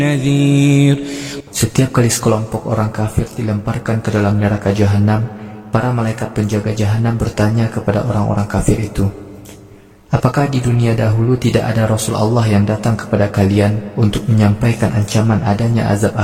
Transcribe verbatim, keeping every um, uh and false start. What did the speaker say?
نذير. Setiap kali sekelompok orang kafir dilemparkan ke dalam neraka jahanam, para malaikat penjaga jahanam bertanya kepada orang-orang kafir itu, apakah di dunia dahulu tidak ada Rasul Allah yang datang kepada kalian untuk menyampaikan ancaman adanya azab